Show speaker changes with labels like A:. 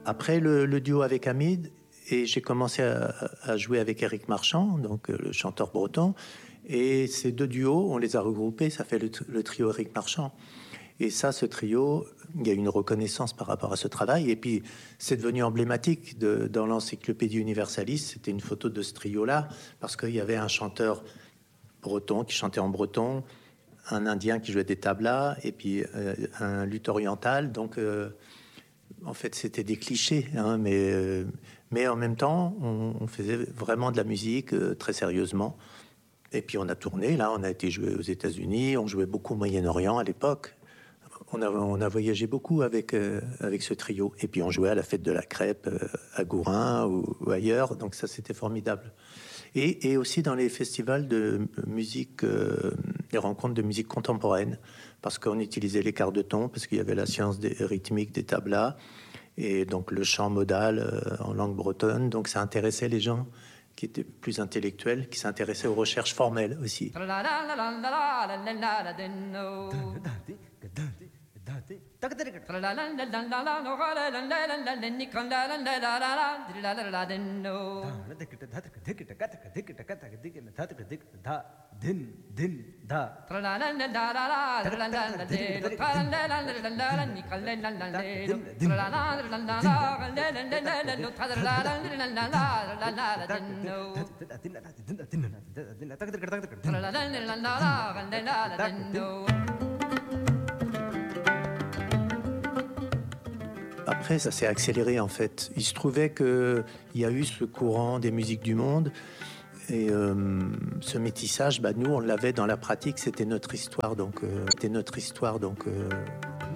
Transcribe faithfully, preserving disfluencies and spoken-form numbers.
A: Après le, le duo avec Hamid, et j'ai commencé à, à jouer avec Éric Marchand, donc le chanteur breton. Et ces deux duos, on les a regroupés, ça fait le, le trio Éric Marchand. Et ça, ce trio, il y a une reconnaissance par rapport à ce travail. Et puis, c'est devenu emblématique de, dans l'Encyclopédie Universaliste. C'était une photo de ce trio-là, parce qu'il y avait un chanteur breton qui chantait en breton, un Indien qui jouait des tablas, et puis euh, un luth oriental. Donc, euh, en fait, c'était des clichés, hein, mais, euh, mais en même temps, on, on faisait vraiment de la musique euh, très sérieusement. Et puis, on a tourné, là, on a été joué aux États-Unis, on jouait beaucoup au Moyen-Orient à l'époque. On a, on a voyagé beaucoup avec, euh, avec ce trio. Et puis on jouait à la fête de la crêpe euh, à Gourin ou, ou ailleurs. Donc ça, c'était formidable. Et, et aussi dans les festivals de musique, euh, les rencontres de musique contemporaine, parce qu'on utilisait les quarts de ton, parce qu'il y avait la science des rythmiques des tablas, et donc le chant modal euh, en langue bretonne. Donc ça intéressait les gens qui étaient plus intellectuels, qui s'intéressaient aux recherches formelles aussi. Après, ça s'est accéléré en fait. Il se trouvait qu'il y a eu ce courant des musiques du monde et euh, ce métissage, bah, nous on l'avait dans la pratique, c'était notre histoire, donc euh, c'était notre histoire, donc. Euh,